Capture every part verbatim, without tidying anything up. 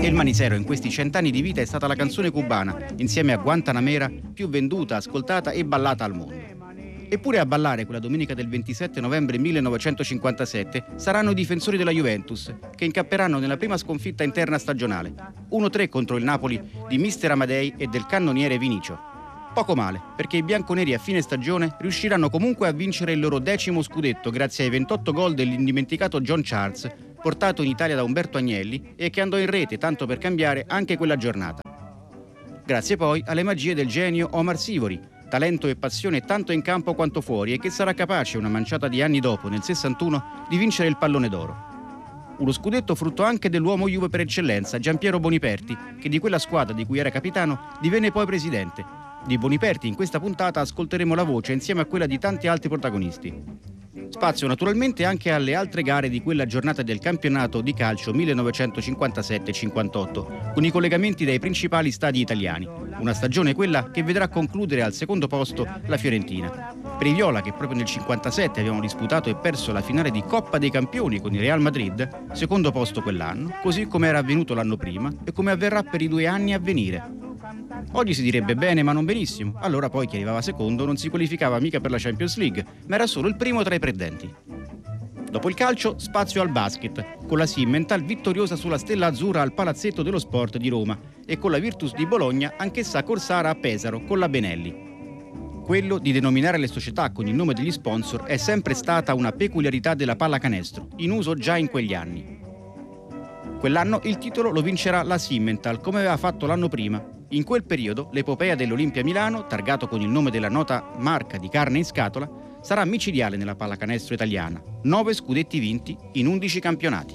E il Manisero in questi cent'anni di vita è stata la canzone cubana, insieme a Guantanamera, più venduta, ascoltata e ballata al mondo. Eppure a ballare quella domenica del ventisette novembre millenovecentocinquantasette saranno i difensori della Juventus, che incapperanno nella prima sconfitta interna stagionale, uno tre contro il Napoli di mister Amadei e del cannoniere Vinicio. Poco male, perché i bianconeri a fine stagione riusciranno comunque a vincere il loro decimo scudetto grazie ai ventotto gol dell'indimenticato John Charles, portato in Italia da Umberto Agnelli e che andò in rete, tanto per cambiare, anche quella giornata. Grazie poi alle magie del genio Omar Sivori, talento e passione tanto in campo quanto fuori, e che sarà capace, una manciata di anni dopo, nel sessantuno, di vincere il pallone d'oro. Uno scudetto frutto anche dell'uomo Juve per eccellenza, Giampiero Boniperti, che di quella squadra di cui era capitano divenne poi presidente. Di Boniperti in questa puntata ascolteremo la voce insieme a quella di tanti altri protagonisti. Spazio naturalmente anche alle altre gare di quella giornata del campionato di calcio millenovecentocinquantasette cinquantotto, con i collegamenti dai principali stadi italiani. Una stagione quella che vedrà concludere al secondo posto la Fiorentina. Per i viola, che proprio nel cinquantasette avevano disputato e perso la finale di Coppa dei Campioni con il Real Madrid, secondo posto quell'anno, così come era avvenuto l'anno prima e come avverrà per i due anni a venire. Oggi si direbbe bene ma non benissimo, allora poi chi arrivava secondo non si qualificava mica per la Champions League, ma era solo il primo tra i perdenti. Dopo il calcio, spazio al basket, con la Simmental vittoriosa sulla Stella Azzurra al Palazzetto dello Sport di Roma e con la Virtus di Bologna anch'essa corsara a Pesaro con la Benelli. Quello di denominare le società con il nome degli sponsor è sempre stata una peculiarità della pallacanestro, in uso già in quegli anni. Quell'anno il titolo lo vincerà la Simmental, come aveva fatto l'anno prima. In quel periodo l'epopea dell'Olimpia Milano, targato con il nome della nota marca di carne in scatola, sarà micidiale nella pallacanestro italiana. Nove scudetti vinti in undici campionati.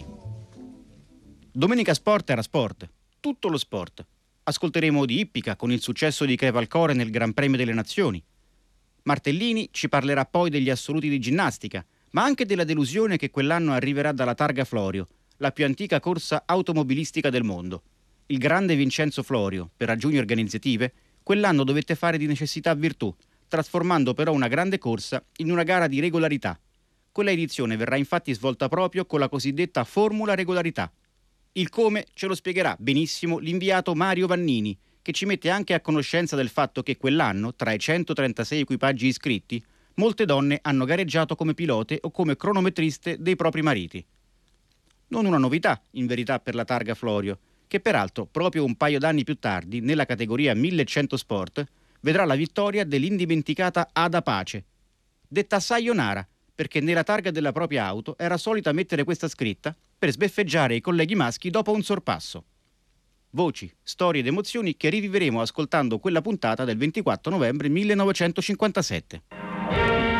Domenica Sport era sport, tutto lo sport. Ascolteremo di ippica con il successo di Crevalcore nel Gran Premio delle Nazioni. Martellini ci parlerà poi degli assoluti di ginnastica, ma anche della delusione che quell'anno arriverà dalla Targa Florio, la più antica corsa automobilistica del mondo. Il grande Vincenzo Florio, per ragioni organizzative, quell'anno dovette fare di necessità virtù, trasformando però una grande corsa in una gara di regolarità. Quella edizione verrà infatti svolta proprio con la cosiddetta formula regolarità. Il come ce lo spiegherà benissimo l'inviato Mario Vannini, che ci mette anche a conoscenza del fatto che quell'anno, tra i centotrentasei equipaggi iscritti, molte donne hanno gareggiato come pilote o come cronometriste dei propri mariti. Non una novità, in verità, per la Targa Florio, che peraltro, proprio un paio d'anni più tardi, nella categoria millecento sport, vedrà la vittoria dell'indimenticata Ada Pace, detta Sayonara, perché nella targa della propria auto era solita mettere questa scritta per sbeffeggiare i colleghi maschi dopo un sorpasso. Voci, storie ed emozioni che riviveremo ascoltando quella puntata del ventiquattro novembre millenovecentocinquantasette.